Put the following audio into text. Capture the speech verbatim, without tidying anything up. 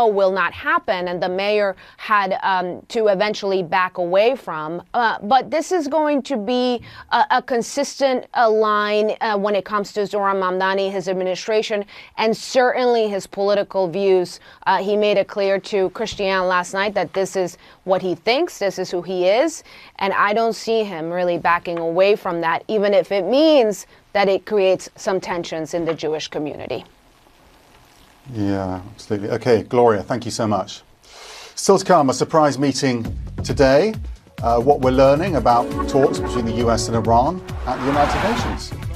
know will not happen, and the mayor had um, to eventually back away from. Uh, but this is going to be a, a consistent uh, line uh, when it comes to Zoran Mamdani, his administration, and certainly his political views. Uh, he made it clear to Christiane last night that this is what he thinks, this is who he is, and I don't see him really backing away from that, even if it means that it creates some tensions in the Jewish community. Yeah, absolutely. Okay, Gloria, thank you so much. Still to come, a surprise meeting today. Uh, what we're learning about talks between the U S and Iran at the United Nations.